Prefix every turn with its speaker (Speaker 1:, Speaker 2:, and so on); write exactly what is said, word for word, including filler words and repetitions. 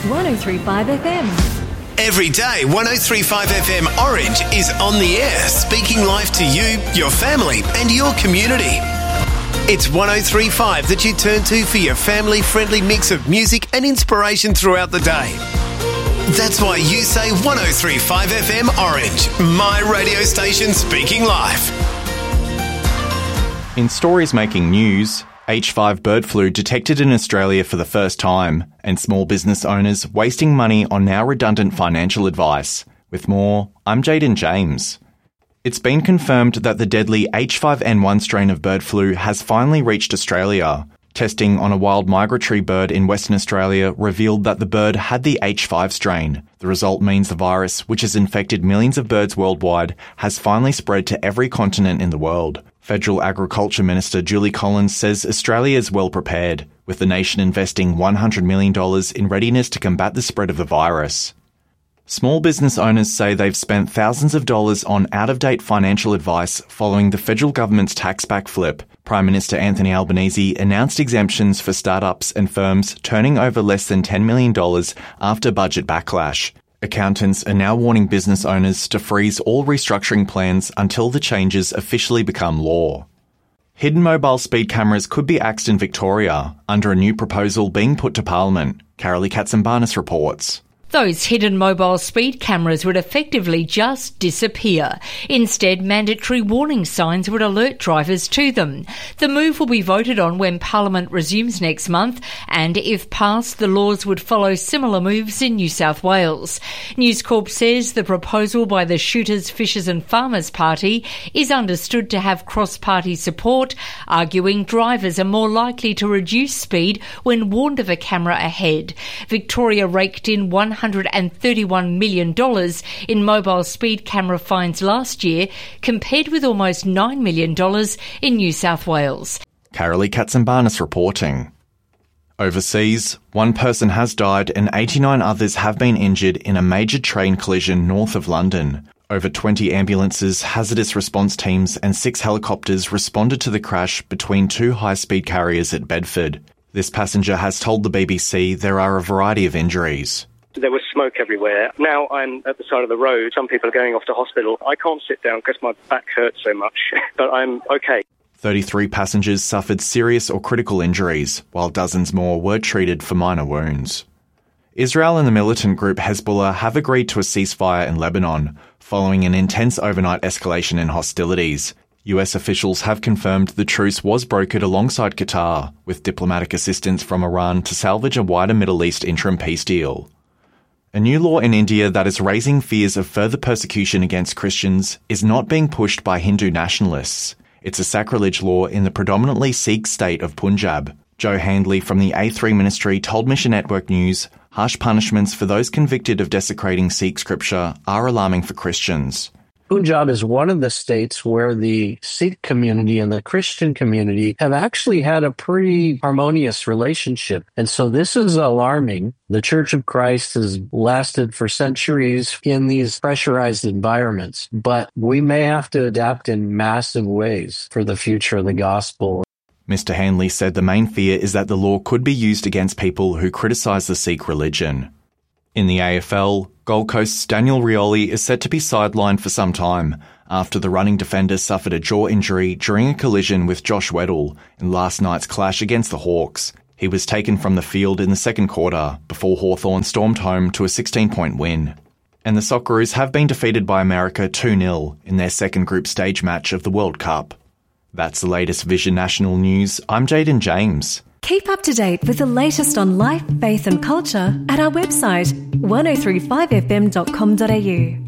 Speaker 1: one oh three point five F M.
Speaker 2: Every day, one oh three point five F M Orange is on the air, speaking life to you, your family and your community. It's one oh three point five that you turn to for your family-friendly mix of music and inspiration throughout the day. That's why you say one oh three point five F M Orange, my radio station speaking life.
Speaker 3: In stories making news, H five bird flu detected in Australia for the first time, and small business owners wasting money on now redundant financial advice. With more, I'm Jaden James. It's been confirmed that the deadly H five N one strain of bird flu has finally reached Australia. Testing on a wild migratory bird in Western Australia revealed that the bird had the H five strain. The result means the virus, which has infected millions of birds worldwide, has finally spread to every continent in the world. Federal Agriculture Minister Julie Collins says Australia is well prepared, with the nation investing one hundred million dollars in readiness to combat the spread of the virus. Small business owners say they've spent thousands of dollars on out-of-date financial advice following the federal government's tax backflip. Prime Minister Anthony Albanese announced exemptions for startups and firms turning over less than ten million dollars after budget backlash. Accountants are now warning business owners to freeze all restructuring plans until the changes officially become law. Hidden mobile speed cameras could be axed in Victoria under a new proposal being put to Parliament. Carolee Katsambanis reports.
Speaker 4: Those hidden mobile speed cameras would effectively just disappear. Instead, mandatory warning signs would alert drivers to them. The move will be voted on when Parliament resumes next month, and if passed, the laws would follow similar moves in New South Wales. News Corp says the proposal by the Shooters, Fishers and Farmers Party is understood to have cross-party support, arguing drivers are more likely to reduce speed when warned of a camera ahead. Victoria raked in one hundred thirty-one million dollars in mobile speed camera fines last year, compared with almost nine million dollars in New South Wales.
Speaker 3: Carolee Katsambanis reporting. Overseas, one person has died and eighty-nine others have been injured in a major train collision north of London. Over twenty ambulances, hazardous response teams and six helicopters responded to the crash between two high-speed carriers at Bedford. This passenger has told the B B C there are a variety of injuries.
Speaker 5: There was smoke everywhere. Now I'm at the side of the road. Some people are going off to hospital. I can't sit down because my back hurts so much, but I'm okay.
Speaker 3: thirty-three passengers suffered serious or critical injuries, while dozens more were treated for minor wounds. Israel and the militant group Hezbollah have agreed to a ceasefire in Lebanon, following an intense overnight escalation in hostilities. U S officials have confirmed the truce was brokered alongside Qatar, with diplomatic assistance from Iran to salvage a wider Middle East interim peace deal. A new law in India that is raising fears of further persecution against Christians is not being pushed by Hindu nationalists. It's a sacrilege law in the predominantly Sikh state of Punjab. Joe Handley from the A three Ministry told Mission Network News, harsh punishments for those convicted of desecrating Sikh scripture are alarming for Christians.
Speaker 6: Punjab is one of the states where the Sikh community and the Christian community have actually had a pretty harmonious relationship. And so this is alarming. The Church of Christ has lasted for centuries in these pressurized environments, but we may have to adapt in massive ways for the future of the gospel.
Speaker 3: Mister Handley said the main fear is that the law could be used against people who criticise the Sikh religion. In the A F L, Gold Coast's Daniel Rioli is set to be sidelined for some time after the running defender suffered a jaw injury during a collision with Josh Weddle in last night's clash against the Hawks. He was taken from the field in the second quarter before Hawthorn stormed home to a sixteen-point win. And the Socceroos have been defeated by America two nil in their second group stage match of the World Cup. That's the latest Vision National News. I'm Jaden James.
Speaker 1: Keep up to date with the latest on life, faith and culture at our website one oh three five f m dot com dot a u.